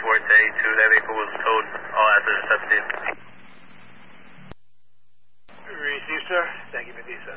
Forte 2. That vehicle was towed. All assets accepted. Received, sir. Thank you, Medisa.